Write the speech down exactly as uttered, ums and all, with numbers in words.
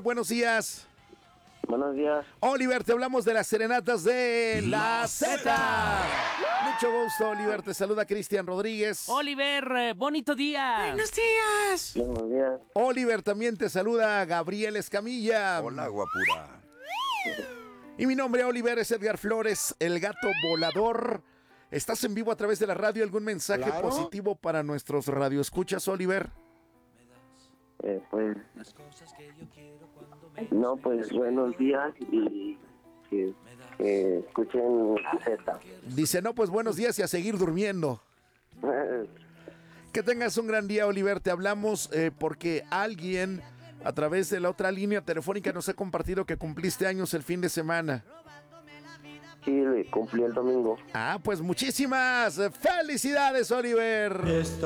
buenos días. Buenos días. Oliver, te hablamos de las serenatas de La Z. Mucho gusto, Oliver. Te saluda Cristian Rodríguez. Oliver, eh, bonito día. Buenos días. Buenos días. Oliver, también te saluda Gabriel Escamilla. Hola, guapura. Y mi nombre, Oliver, es Edgar Flores, el gato volador. ¿Estás en vivo a través de la radio? ¿Algún mensaje Claro. positivo para nuestros radioescuchas, Oliver? Eh, pues, no, pues buenos días y que, que escuchen a Z. Dice, no, pues buenos días y a seguir durmiendo. Que tengas un gran día, Oliver. Te hablamos eh, porque alguien a través de la otra línea telefónica nos ha compartido que cumpliste años el fin de semana. Sí, cumplí el domingo. Ah, pues muchísimas felicidades, Oliver.